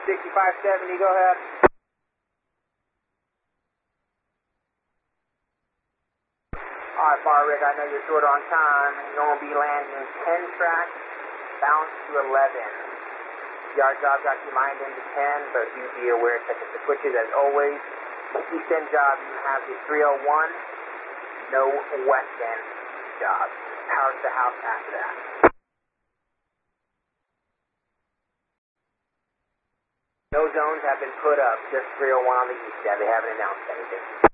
6570, go ahead. Alright, Bar Rick, I know you're short on time. You're going to be landing 10 tracks, bounce to 11. Yard job got you lined into 10, but do be aware check the switches as always. East end job, you have the 301, no west end job. Power to the house after that. No zones have been put up, just 301 on the east end. They haven't announced anything.